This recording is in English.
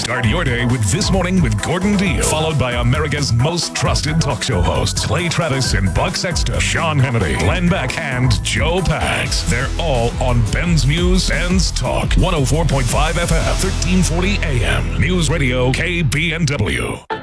Start your day with This Morning with Gordon Deal, followed by America's most trusted talk show hosts, Clay Travis and Buck Sexton, Sean Hannity, Glenn Beck, and Joe Pags. They're all on Ben's News, Ben's Talk, 104.5 FM, 1340 AM. News Radio KBNW.